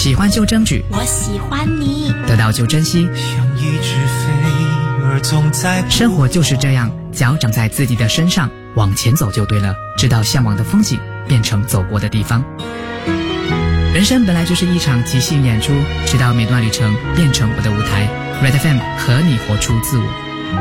喜欢就争取， 我喜欢你， 得到就珍惜。 像一只飞儿总在生活就是这样，脚长在自己的身上，往前走就对了，直到向往的风景变成走过的地方。人生本来就是一场即兴演出，直到每段旅程变成我的舞台。Red FM 和你活出自我。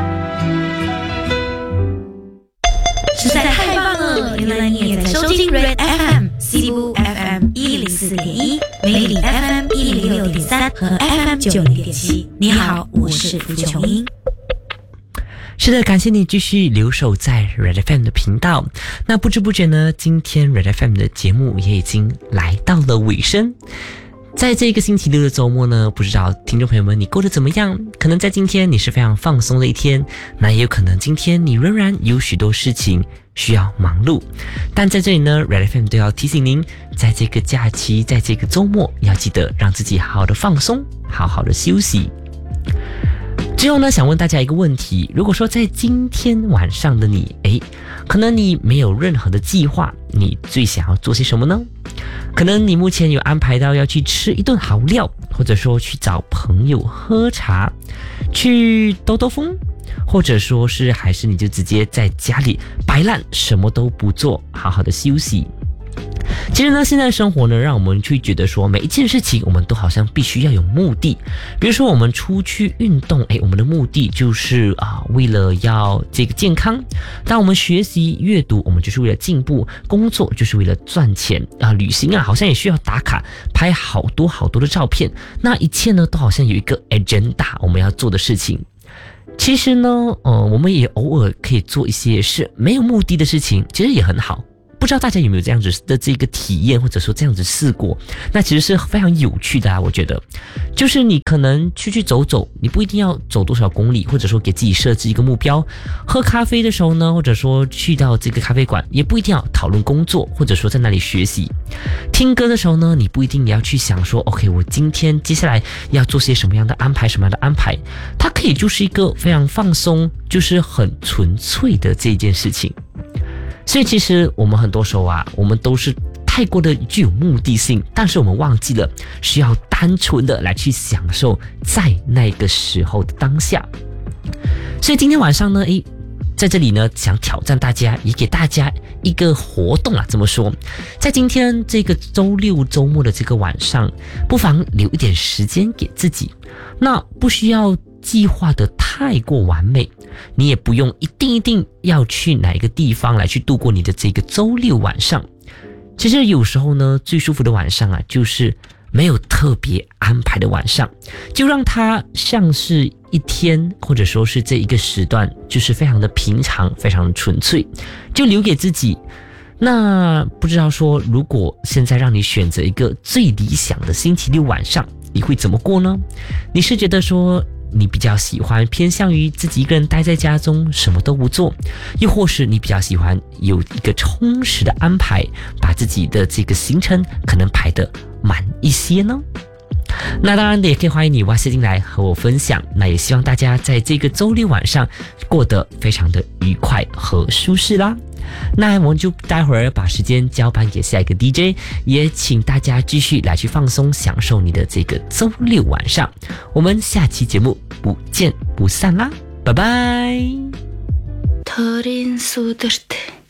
实在太棒了！原来你也在收听 Red FM、西部 FM 104.1、美丽 FM 106.3和 FM 90.7。你好，我是付琼英。 是的，感谢你继续留守在 Red FM 的频道。那不知不觉呢，今天 Red FM 的节目也已经来到了尾声。在这个星期六的周末呢，不知道听众朋友们你过得怎么样？可能在今天你是非常放松的一天，那也有可能今天你仍然有许多事情需要忙碌。但在这里呢 Red FM 都要提醒您，在这个假期，在这个周末，要记得让自己好好的放松，好好的休息。最后呢，想问大家一个问题，如果说在今天晚上的你，可能你没有任何的计划，你最想要做些什么呢？可能你目前有安排到要去吃一顿好料，或者说去找朋友喝茶，去兜兜风，或者说是还是你就直接在家里摆烂，什么都不做，好好的休息。其实呢，现在的生活呢，让我们去觉得说每一件事情我们都好像必须要有目的。比如说我们出去运动，我们的目的就是为了要这个健康；当我们学习阅读，我们就是为了进步；工作就是为了赚钱；旅行好像也需要打卡，拍好多好多的照片。那一切呢，都好像有一个 agenda 我们要做的事情。其实呢，我们也偶尔可以做一些是没有目的的事情，其实也很好。不知道大家有没有这样子的这个体验，或者说这样子试过？那其实是非常有趣的我觉得，就是你可能去走走，你不一定要走多少公里，或者说给自己设置一个目标。喝咖啡的时候呢，或者说去到这个咖啡馆，也不一定要讨论工作，或者说在那里学习。听歌的时候呢，你不一定也要去想说 OK 我今天接下来要做些什么样的安排，它可以就是一个非常放松，就是很纯粹的这件事情。所以其实我们很多时候我们都是太过的具有目的性，但是我们忘记了需要单纯的来去享受在那个时候的当下。所以今天晚上呢，在这里呢，想挑战大家，也给大家一个活动这么说，在今天这个周六周末的这个晚上，不妨留一点时间给自己。那不需要计划的太过完美，你也不用一定要去哪一个地方来去度过你的这个周六晚上。其实有时候呢，最舒服的晚上就是没有特别安排的晚上，就让它像是一天，或者说是这一个时段，就是非常的平常，非常的纯粹，就留给自己。那不知道说，如果现在让你选择一个最理想的星期六晚上，你会怎么过呢？你是觉得说你比较喜欢偏向于自己一个人待在家中什么都不做，又或是你比较喜欢有一个充实的安排，把自己的这个行程可能排得满一些呢？那当然的，也可以欢迎你WhatsApp进来和我分享。那也希望大家在这个周六晚上过得非常的愉快和舒适啦。那我们就待会儿把时间交班给下一个 DJ， 也請大家繼續來去放鬆，享受你的這個周六晚上。我們下期節目不見不散啦，拜拜。